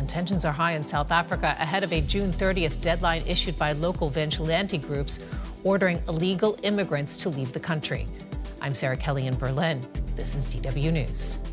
tensions are high in South Africa ahead of a June 30th deadline issued by local vigilante groups ordering illegal immigrants to leave the country. I'm Sarah Kelly in Berlin. This is DW News.